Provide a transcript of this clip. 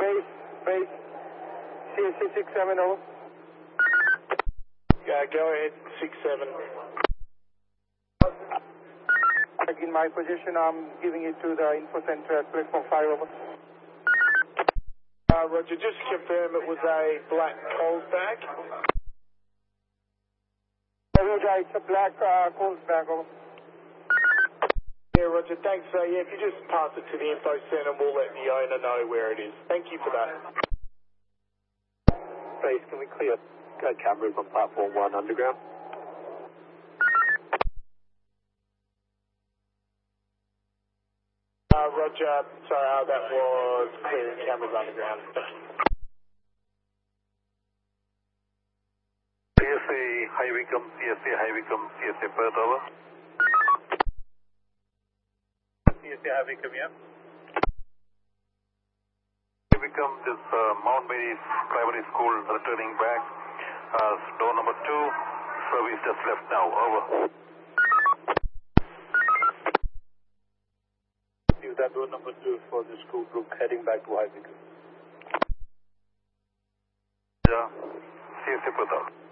Base, CSC 670. Go ahead, 67. In my position, I'm giving it to the info center at platform 5 over. Roger, just confirm it was a black Coles bag. Roger, it's a black Coles bag over. Yeah, Roger, thanks. Yeah, if you just pass it to the info center, we'll let the owner know where it is. Thank you for that. Base, can we clear cameras on platform 1 underground? Roger, sorry, that was clearing cameras underground. CSA High Wycombe, CSA Perth, over. CSA High Wycombe, yeah. High Wycombe, this Mount Mary's Primary School returning back. Door number 2, service just left now, over. Use that door number 2 for the school group heading back to High Wycombe. Yeah, CSA Perth, over.